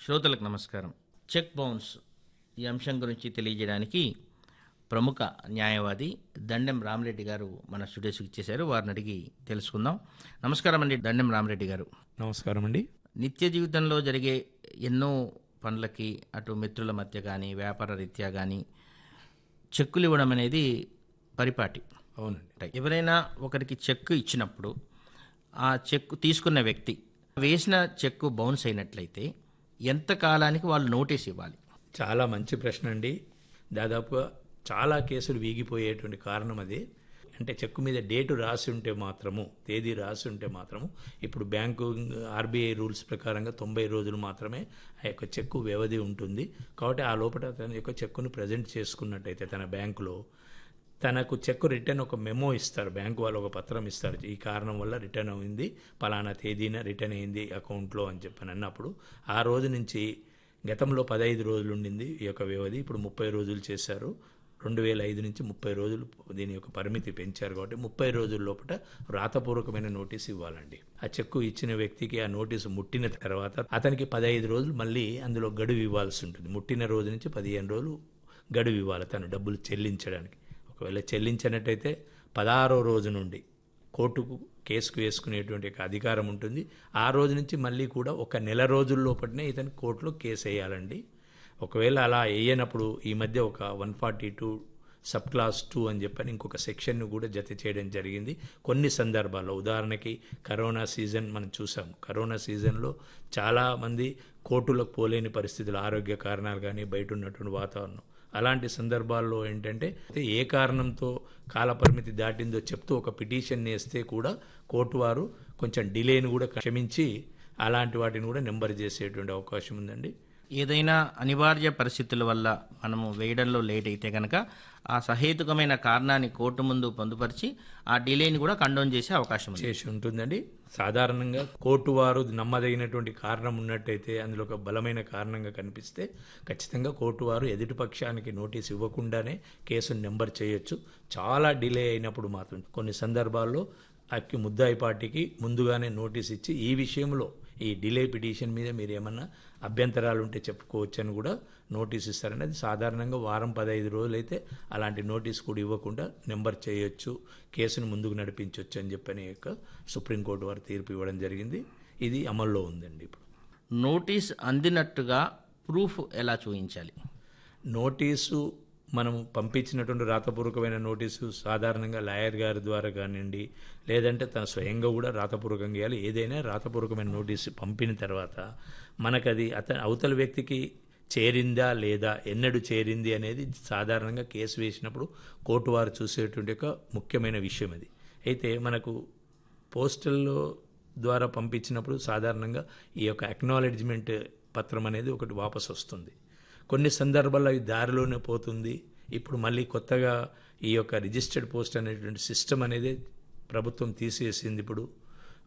శ్రోతలకు నమస్కారం. Check bounce ఈ అంశం గురించి తెలియజేయడానికి ప్రముఖ న్యాయవాది దండెం రామరెడ్డి గారు మన స్టూడియోస్కి ఇచ్చేశారు. వారిని అడిగి తెలుసుకుందాం. నమస్కారం అండి దండెం రామరెడ్డి గారు. నమస్కారం అండి. నిత్య జీవితంలో జరిగే ఎన్నో పనులకి అటు మిత్రుల మధ్య కానీ వ్యాపార రీత్యా కానీ చెక్కులు ఇవ్వడం అనేది పరిపాటి. అవునండి. ఎవరైనా ఒకరికి చెక్కు ఇచ్చినప్పుడు ఆ చెక్కు తీసుకున్న వ్యక్తి వేసిన చెక్కు బౌన్స్ అయినట్లయితే ఎంత కాలానికి వాళ్ళు నోటీస్ ఇవ్వాలి? చాలా మంచి ప్రశ్న అండి. దాదాపుగా చాలా కేసులు వీగిపోయేటువంటి కారణం అదే. అంటే చెక్కు మీద డేటు రాసి ఉంటే మాత్రము, తేదీ రాసి ఉంటే మాత్రము, ఇప్పుడు బ్యాంకు ఆర్బీఐ రూల్స్ ప్రకారంగా 90 రోజులు మాత్రమే ఆ యొక్క చెక్కు వ్యవధి ఉంటుంది. కాబట్టి ఆ లోపల తన యొక్క చెక్కును ప్రజెంట్ చేసుకున్నట్టయితే తన బ్యాంకులో తనకు చెక్కు రిటర్న్ ఒక మెమో ఇస్తారు. బ్యాంకు వాళ్ళు ఒక పత్రం ఇస్తారు, ఈ కారణం వల్ల రిటర్న్ అయింది, పలానా తేదీన రిటర్న్ అయింది అకౌంట్లో అని చెప్పని అన్నప్పుడు ఆ రోజు నుంచి గతంలో 15 రోజులు ఉండింది ఈ యొక్క వ్యవధి, ఇప్పుడు 30 రోజులు చేశారు. 2005 నుంచి 30 రోజులు దీని యొక్క పరిమితి పెంచారు. కాబట్టి 30 రోజుల లోపల రాతపూర్వకమైన నోటీసు ఇవ్వాలండి. ఆ చెక్కు ఇచ్చిన వ్యక్తికి ఆ నోటీసు ముట్టిన తర్వాత అతనికి 15 రోజులు మళ్ళీ అందులో గడువు ఇవ్వాల్సి ఉంటుంది. ముట్టిన రోజు నుంచి 15 రోజులు గడువు ఇవ్వాలి తను డబ్బులు చెల్లించడానికి. ఒకవేళ చెల్లించినట్టయితే 16వ రోజు నుండి కోర్టుకు కేసుకు వేసుకునేటువంటి అధికారం ఉంటుంది. ఆ రోజు నుంచి మళ్ళీ కూడా ఒక నెల రోజుల లోపలనే ఇతను కోర్టులో కేసు వేయాలండి. ఒకవేళ అలా వేయనప్పుడు ఈ మధ్య ఒక 142 సబ్ క్లాస్ 2 అని చెప్పని ఇంకొక సెక్షన్ను కూడా జత చేయడం జరిగింది. కొన్ని సందర్భాల్లో ఉదాహరణకి కరోనా సీజన్ మనం చూసాం. కరోనా సీజన్లో చాలామంది కోర్టులకు పోలేని పరిస్థితులు, ఆరోగ్య కారణాలు కానీ బయట ఉన్నటువంటి వాతావరణం, అలాంటి సందర్భాల్లో ఏంటంటే ఏ కారణంతో కాలపరిమితి దాటిందో చెప్తూ ఒక పిటిషన్ వేస్తే కూడా కోర్టు వారు కొంచెం డిలేని కూడా క్షమించి అలాంటి వాటిని కూడా నెంబర్ చేసేటువంటి అవకాశం ఉందండి. ఏదైనా అనివార్య పరిస్థితుల వల్ల మనము వేయడంలో లేట్ అయితే కనుక ఆ సహేతుకమైన కారణాన్ని కోర్టు ముందు పొందుపరిచి ఆ డిలేని కూడా కండోన్ చేసే అవకాశం చేసి ఉంటుందండి. సాధారణంగా కోర్టు వారు నమ్మదగినటువంటి కారణం ఉన్నట్టయితే, అందులో ఒక బలమైన కారణంగా కనిపిస్తే ఖచ్చితంగా కోర్టు వారు ఎదుటి పక్షానికి నోటీస్ ఇవ్వకుండానే కేసును నెంబర్ చేయొచ్చు. చాలా డిలే అయినప్పుడు మాత్రం కొన్ని సందర్భాల్లో ముద్దాయి పార్టీకి ముందుగానే నోటీస్ ఇచ్చి ఈ విషయంలో ఈ డిలే పిటిషన్ మీద మీరు ఏమన్నా అభ్యంతరాలు ఉంటే చెప్పుకోవచ్చు అని కూడా నోటీస్ ఇస్తారండి. అది సాధారణంగా వారం 15 రోజులు అయితే అలాంటి నోటీస్ కూడా ఇవ్వకుండా నెంబర్ చేయొచ్చు, కేసును ముందుకు నడిపించవచ్చు అని చెప్పని యొక్క సుప్రీంకోర్టు వారు తీర్పు ఇవ్వడం జరిగింది. ఇది అమల్లో ఉందండి. ఇప్పుడు నోటీస్ అందినట్టుగా ప్రూఫ్ ఎలా చూపించాలి? నోటీసు మనం పంపించినటువంటి రాతపూర్వకమైన నోటీసు సాధారణంగా లాయర్ గారి ద్వారా కానివ్వండి, లేదంటే తన స్వయంగా కూడా రాతపూర్వకంగా ఇవ్వాలి. ఏదైనా రాతపూర్వకమైన నోటీసు పంపిన తర్వాత మనకది అవతల వ్యక్తికి చేరిందా లేదా, ఎన్నడూ చేరింది అనేది సాధారణంగా కేసు వేసినప్పుడు కోర్టు వారు చూసేటువంటి ఒక ముఖ్యమైన విషయం అది. అయితే మనకు పోస్టల్లో ద్వారా పంపించినప్పుడు సాధారణంగా ఈ యొక్క అక్నాలెడ్జ్మెంట్ పత్రం అనేది ఒకటి వాపసు వస్తుంది. కొన్ని సందర్భాల్లో అవి దారిలోనే పోతుంది. ఇప్పుడు మళ్ళీ కొత్తగా ఈ యొక్క రిజిస్టర్డ్ పోస్ట్ అనేటువంటి సిస్టమ్ అనేది ప్రభుత్వం తీసేసింది. ఇప్పుడు